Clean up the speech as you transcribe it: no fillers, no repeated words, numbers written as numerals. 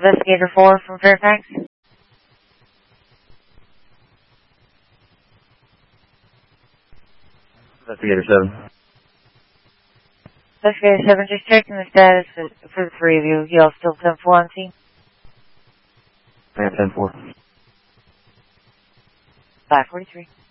Investigator 4 from Fairfax. Investigator 7. Investigator 7, just checking the status for the three of you. Y'all still 10-4 on scene? I have 10-4. 543.